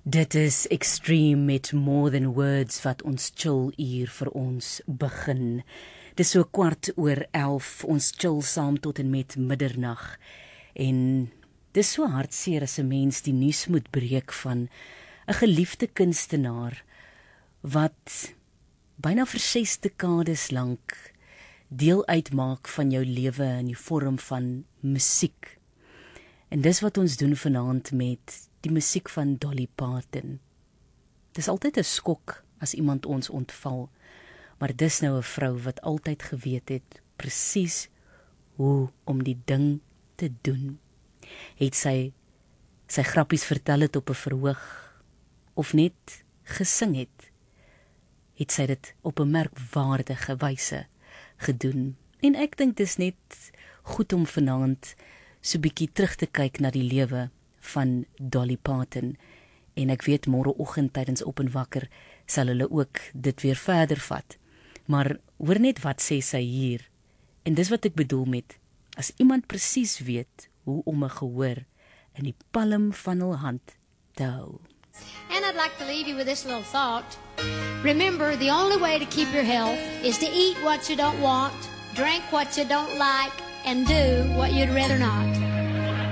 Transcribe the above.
Dit is Extreme met More Than Words wat ons chill uur vir ons begin. Dis so 11:15, ons chill saam tot en met middernag. En dis so hartseer as 'n mens die nuus moet breek van 'n geliefde kunstenaar wat byna vir 6 dekades lank deel uitmaak van jou lewe in die vorm van musiek. En dis wat ons doen vanaand met die musiek van Dolly Parton. Dis altyd 'n skok as iemand ons ontval, maar dis nou 'n vrou wat altyd geweet het presies hoe om die ding te doen. Het sy grappies vertel het op 'n verhoog of net gesing het sy dit op 'n merkwaardige wyse gedoen. En ek dink dis net goed om vanaand so 'n bietjie terug te kyk na die lewe van Dolly Parton, en ek weet môreoggend tydens Op en Wakker sal hulle ook dit weer verder vat. Maar hoor net wat sê sy hier, en dis wat ek bedoel met, as iemand presies weet hoe om 'n gehoor in die palm van hul hand te hou. And I'd like to leave you with this little thought. Remember, the only way to keep your health is to eat what you don't want, drink what you don't like, and do what you'd rather not.